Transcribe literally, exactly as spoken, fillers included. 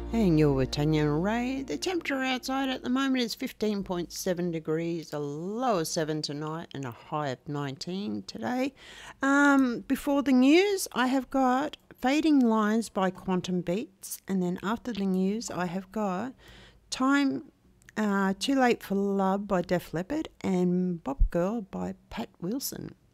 And you're with Tanya and Ray. The temperature outside at the moment is fifteen point seven degrees, a low of seven tonight and a high of nineteen today. Um, before the news, I have got Fading Lines by Quantum Beats. And then after the news, I have got Time uh, Too Late for Love by Def Leppard and Bop Girl by Pat Wilson.